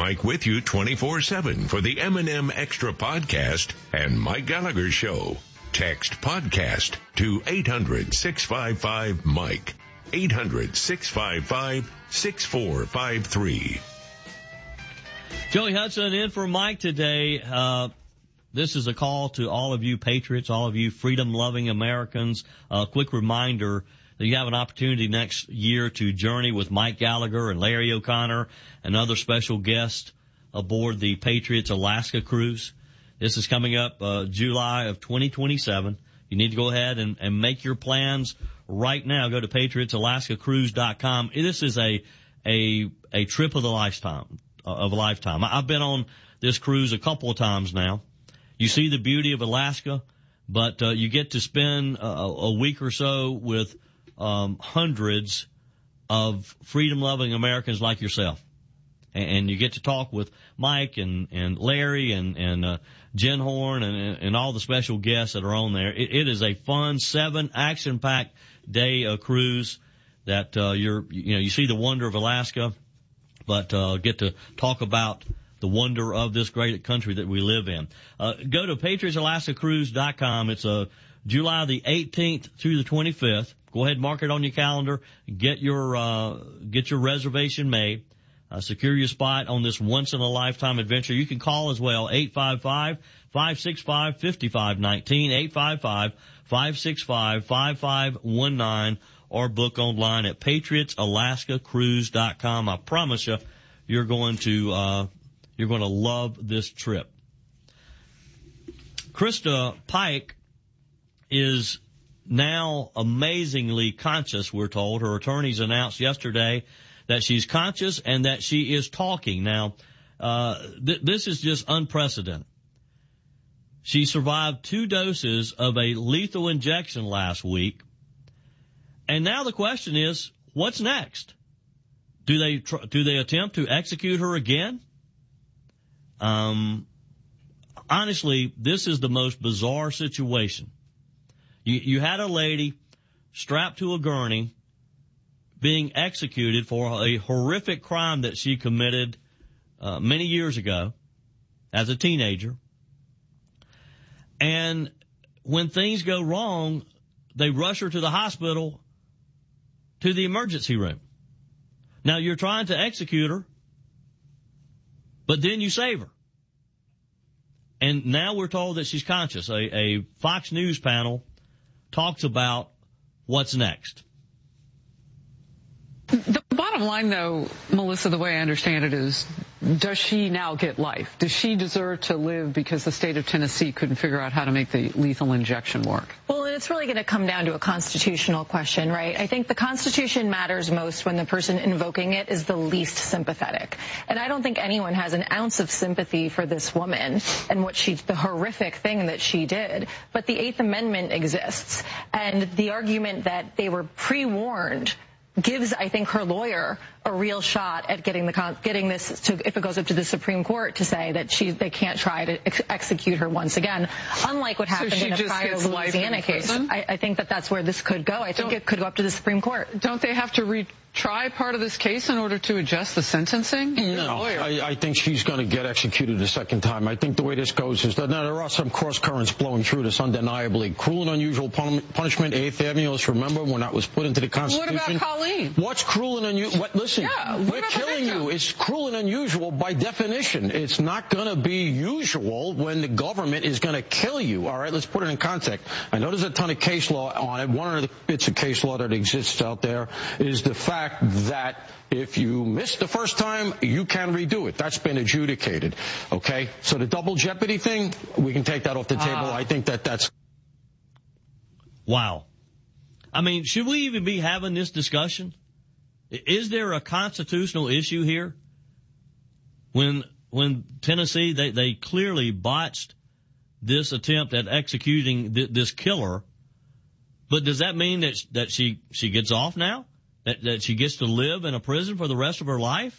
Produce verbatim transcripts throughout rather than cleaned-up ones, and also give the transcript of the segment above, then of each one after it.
Mike with you twenty-four seven for the M and M Extra Podcast and Mike Gallagher Show. Text podcast to eight hundred, six five five, Mike. eight hundred, six five five, six four five three. Joey Hudson in for Mike today. Uh, this is a call to all of you patriots, all of you freedom-loving Americans. A uh, quick reminder that you have an opportunity next year to journey with Mike Gallagher and Larry O'Connor and other special guests aboard the Patriots Alaska cruise. This is coming up uh, July of twenty twenty-seven. You need to go ahead and, and make your plans right now. Go to patriots alaska cruise dot com. This is a a a trip of the lifetime. Of a lifetime. I've been on this cruise a couple of times now. You see the beauty of Alaska, but uh, you get to spend a, a week or so with um, hundreds of freedom-loving Americans like yourself, and, and you get to talk with Mike and and Larry and and uh, Jen Horn and and all the special guests that are on there. It, it is a fun, seven action-packed day uh, cruise that uh, you're you know you see the wonder of Alaska. But uh get to talk about the wonder of this great country that we live in. Uh Go to patriots alaska cruise dot com. It's uh, July the eighteenth through the twenty-fifth. Go ahead and mark it on your calendar. Get your uh get your reservation made. Uh, secure your spot on this once-in-a-lifetime adventure. You can call as well, eight five five, five six five, five five one nine, eight five five, five six five, five five one nine. Or book online at patriots alaska cruise dot com. I promise you, you're going to, uh, you're going to love this trip. Krista Pike is now amazingly conscious, we're told. Her attorneys announced yesterday that she's conscious and that she is talking. Now, uh, th- this is just unprecedented. She survived two doses of a lethal injection last week. And now the question is, what's next? Do they tr- do they attempt to execute her again? Um, honestly, this is the most bizarre situation. You, you had a lady strapped to a gurney being executed for a horrific crime that she committed uh, many years ago as a teenager. And when things go wrong, they rush her to the hospital, to the emergency room. Now, you're trying to execute her, but then you save her. And now we're told that she's conscious. A, a Fox News panel talks about what's next. The bottom line, though, Melissa, the way I understand it is, does she now get life? Does she deserve to live because the state of Tennessee couldn't figure out how to make the lethal injection work? Well, it's really going to come down to a constitutional question, right? I think the Constitution matters most when the person invoking it is the least sympathetic. And I don't think anyone has an ounce of sympathy for this woman and what she, the horrific thing that she did. But the Eighth Amendment exists. And the argument that they were pre-warned gives, I think, her lawyer a real shot at getting the getting this to, if it goes up to the Supreme Court, to say that she they can't try to ex- execute her once again. Unlike what happened so in a prior Louisiana case, I, I think that that's where this could go. I think don't, it could go up to the Supreme Court. Don't they have to retry part of this case in order to adjust the sentencing? No, I, I think she's going to get executed a second time. I think the way this goes is that now there are some cross currents blowing through this undeniably. Cruel and unusual pun- punishment, Eighth Avenue. Let's remember when that was put into the Constitution. What about Colleen? What's cruel and unusual? What? Listen, yeah, we're killing you. It's cruel and unusual by definition. It's not going to be usual when the government is going to kill you. All right, let's put it in context. I know there's a ton of case law on it. One of the bits of case law that exists out there is the fact that if you miss the first time, you can redo it. That's been adjudicated. Okay? So the double jeopardy thing, we can take that off the table. Uh, I think that that's... Wow. I mean, should we even be having this discussion? Is there a constitutional issue here? When when Tennessee, they, they clearly botched this attempt at executing th- this killer, but does that mean that that she, she gets off now? That, that she gets to live in a prison for the rest of her life?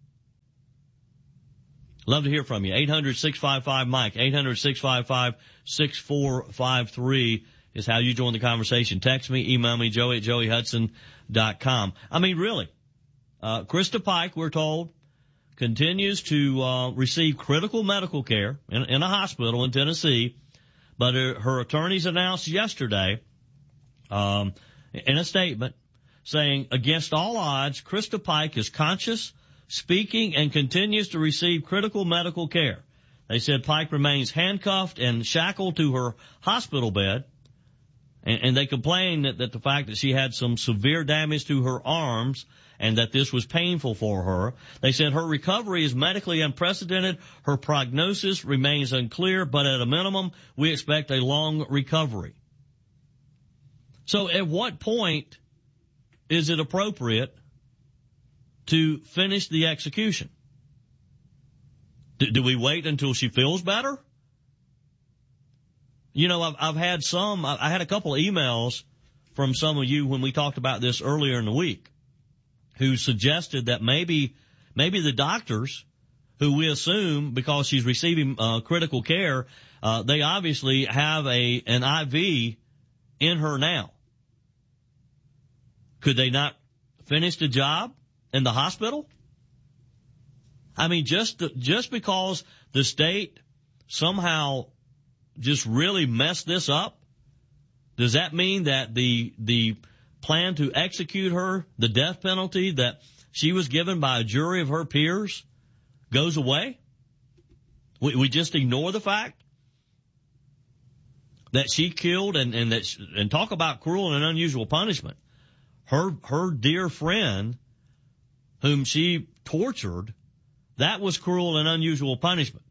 Love to hear from you. eight hundred, six five five, Mike. eight hundred, six five five, six four five three is how you join the conversation. Text me, email me, joey at joey hudson dot com. I mean, really, uh, Krista Pike, we're told, continues to uh, receive critical medical care in, in a hospital in Tennessee, but her, her attorneys announced yesterday um, in a statement saying, against all odds, Krista Pike is conscious, speaking, and continues to receive critical medical care. They said Pike remains handcuffed and shackled to her hospital bed, and, and they complained that, that the fact that she had some severe damage to her arms and that this was painful for her. They said her recovery is medically unprecedented. Her prognosis remains unclear, but at a minimum, we expect a long recovery. So at what point is it appropriate to finish the execution? Do, do we wait until she feels better? You know, I've, I've had some, I had a couple of emails from some of you when we talked about this earlier in the week who suggested that maybe, maybe the doctors who we assume because she's receiving uh, critical care, uh, they obviously have a, an I V in her now. Could they not finish the job in the hospital? I mean, just just because the state somehow just really messed this up, does that mean that the the plan to execute her, the death penalty that she was given by a jury of her peers, goes away? We, we just ignore the fact that she killed and and that she, and talk about cruel and unusual punishment. Her her dear friend, whom she tortured. That was cruel and unusual punishment.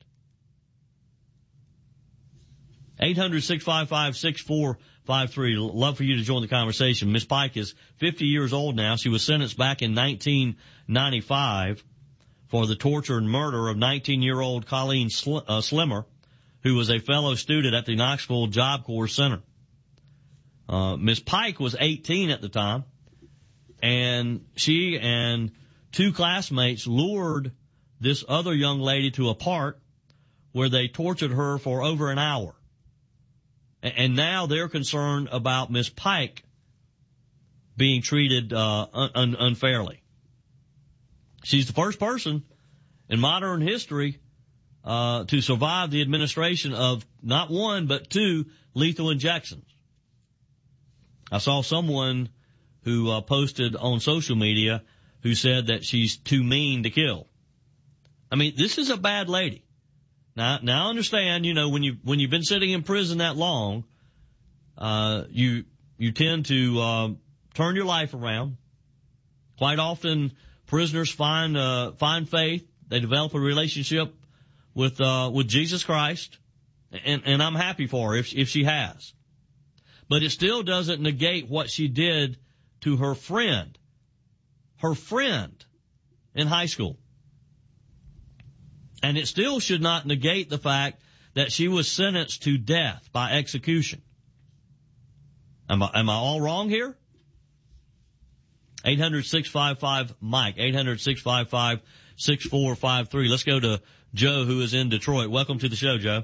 eight hundred, six five five, six four five three. Love for you to join the conversation. Miss Pike is fifty years old now. She was sentenced back in nineteen ninety-five for the torture and murder of nineteen-year-old Colleen Sl- uh, Slimmer, who was a fellow student at the Knoxville Job Corps Center. Uh, Miss Pike was eighteen at the time, and she and two classmates lured this other young lady to a park where they tortured her for over an hour. And now they're concerned about Miss Pike being treated uh, un- unfairly. She's the first person in modern history uh, to survive the administration of not one but two lethal injections. I saw someone who uh, posted on social media who said that she's too mean to kill. I mean, this is a bad lady. Now, now I understand, you know, when you, when you've been sitting in prison that long, uh, you, you tend to, uh, turn your life around. Quite often prisoners find, uh, find faith. They develop a relationship with, uh, with Jesus Christ. And, and I'm happy for her if, if she has. But it still doesn't negate what she did to her friend, her friend in high school. And it still should not negate the fact that she was sentenced to death by execution. Am I, am I all wrong here? eight hundred, six five five, Mike, eight hundred, six five five, six four five three. Let's go to Joe, who is in Detroit. Welcome to the show, Joe.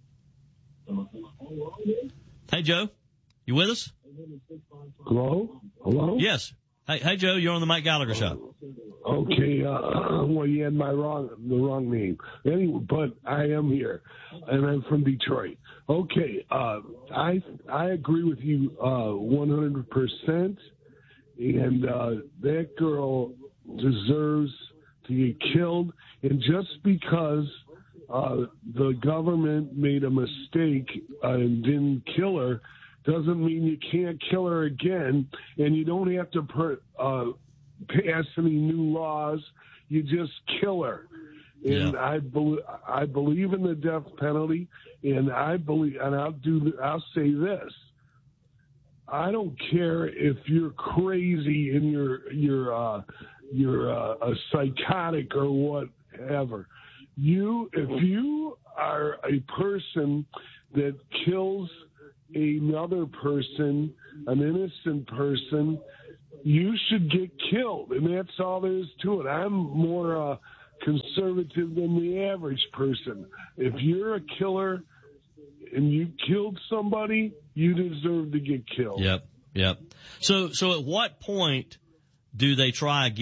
Hey, Joe. You with us? Hello? Hello? Yes. Hey, hey, Joe, you're on the Mike Gallagher Show. Okay, uh, well, you had my wrong, the wrong name. Anyway, but I am here, and I'm from Detroit. Okay, uh, I, I agree with you, uh, one hundred percent, and, uh, that girl deserves to get killed, and just because, uh, the government made a mistake uh, and didn't kill her, doesn't mean you can't kill her again, and you don't have to per, uh, pass any new laws. You just kill her. And yeah. I, be- I believe in the death penalty, and I believe, and I'll do, I'll say this. I don't care if you're crazy and you're, you're, uh, you're uh, a psychotic or whatever. You, if you are a person that kills another person, an innocent person, you should get killed, and that's all there is to it. I'm more uh, conservative than the average person. If you're a killer and you killed somebody, you deserve to get killed. Yep, yep. So, so at what point do they try again?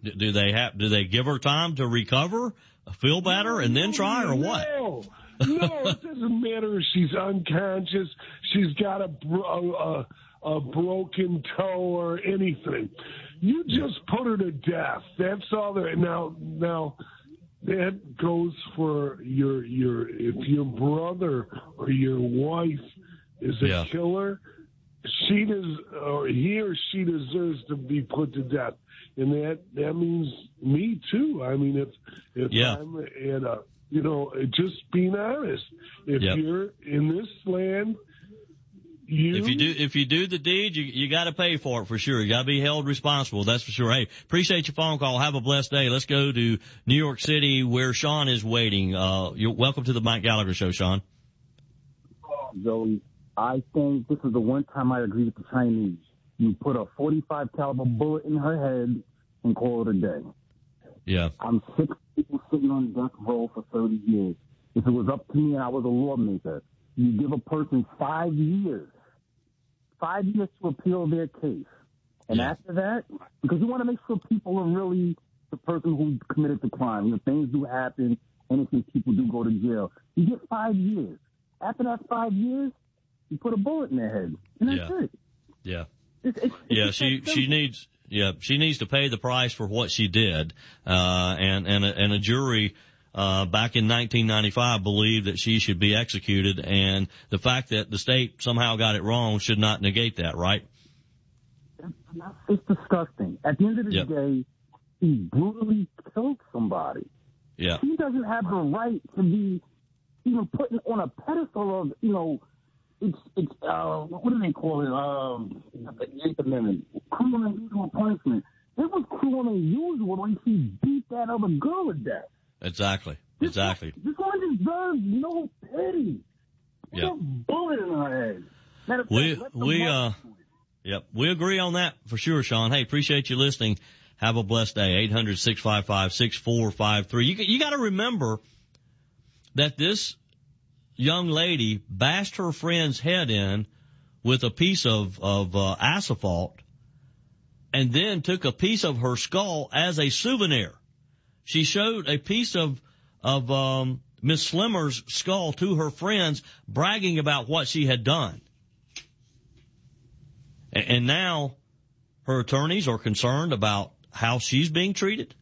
Do, do they have? Do they give her time to recover, feel better, and then try, or what? No, no, it doesn't matter if she's unconscious, she's got a, a, a broken toe or anything. You just put her to death. That's all there. Now, now that goes for your your if your brother or your wife is a yeah. killer, she does, or he or she deserves to be put to death, and that that means me too. I mean, if if yeah. I'm at a You know, just being honest. If yep. you're in this land, you if you do if you do the deed, you you got to pay for it for sure. You got to be held responsible. That's for sure. Hey, appreciate your phone call. Have a blessed day. Let's go to New York City where Sean is waiting. Uh, you're welcome to the Mike Gallagher Show, Sean. Joey, I think this is the one time I agree with the Chinese. You put a forty-five caliber bullet in her head and call it a day. Yeah. I'm sick of people sitting on death row for thirty years. If it was up to me and I was a lawmaker, you give a person five years, five years to appeal their case. And yeah. after that, because you want to make sure people are really the person who committed the crime. You know, things do happen, innocent people do go to jail. You get five years. After that five years, you put a bullet in their head. And that's yeah. it. Yeah. It's, it's, yeah, it's she, she needs... Yeah, she needs to pay the price for what she did, uh, and and a, and a jury uh, back in nineteen ninety-five believed that she should be executed, and the fact that the state somehow got it wrong should not negate that, right? It's disgusting. At the end of the yep. day, he brutally killed somebody. Yeah, he doesn't have the right to be even put on a pedestal of, you know. It's, it's, uh, what do they call it? Um, the Eighth Amendment. Cruel and unusual punishment. It was cruel and unusual when she beat that other girl to death. Exactly. This exactly. One, this one deserves no pity. Put yep. a bullet in her head. Matter of we, fact, we, uh, yep, we agree on that for sure, Sean. Hey, appreciate you listening. Have a blessed day. eight hundred, six five five, six four five three. You, you gotta remember that this young lady bashed her friend's head in with a piece of, of, uh, asphalt and then took a piece of her skull as a souvenir. She showed a piece of, of, um, Miss Slimmer's skull to her friends, bragging about what she had done. And, and now her attorneys are concerned about how she's being treated.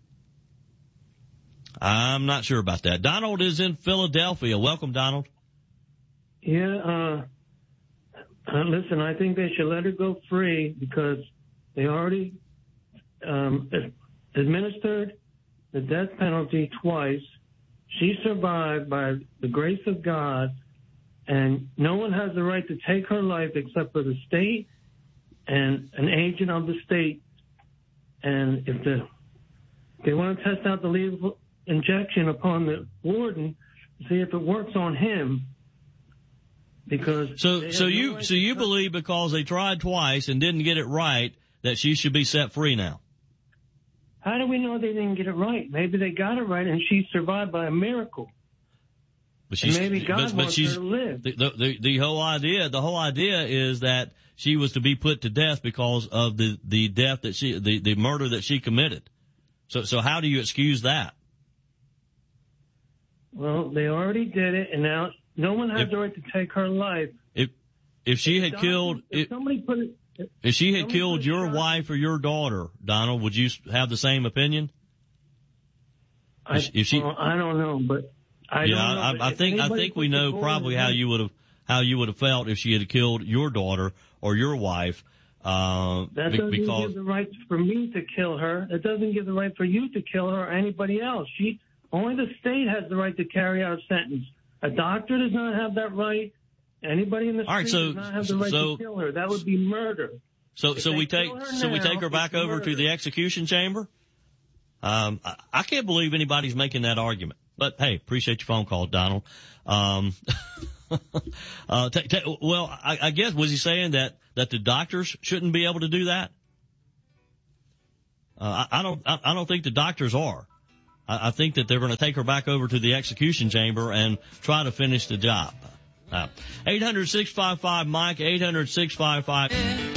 I'm not sure about that. Donald is in Philadelphia. Welcome, Donald. Yeah, uh, uh, listen, I think they should let her go free because they already um, administered the death penalty twice. She survived by the grace of God, and no one has the right to take her life except for the state and an agent of the state. And if the, they want to test out the lethal injection upon the warden, see if it works on him. Because so so you so you believe because they tried twice and didn't get it right that she should be set free now? How do we know they didn't get it right? Maybe they got it right and she survived by a miracle. But she's, and maybe God but, but wants she's, her to live. The, the the whole idea the whole idea is that she was to be put to death because of the the death that she the the murder that she committed. So so how do you excuse that? Well, they already did it, and now no one has if, the right to take her life. If if she if had Donald, killed if if, somebody put it, if, if she had killed your shot, wife or your daughter, Donald, would you have the same opinion? I, if she, well, I don't know, but I yeah, don't know, I, but I think I think we know probably how you would have how you would have felt if she had killed your daughter or your wife. Uh, that doesn't because, give the right for me to kill her. It doesn't give the right for you to kill her or anybody else. She only the state has the right to carry out a sentence. A doctor does not have that right. Anybody in the street right, so, does not have the right so, to kill her. That would be murder. So, if so we take, so now, we take her back over murder. to the execution chamber. Um, I, I can't believe anybody's making that argument. But hey, appreciate your phone call, Donald. Um, uh, t- t- well, I, I guess was he saying that that the doctors shouldn't be able to do that? Uh, I, I don't. I, I don't think the doctors are. I, I think that they're going to take her back over to the execution chamber and try to finish the job. Uh, eight hundred, six five five, Mike, eight hundred, six five five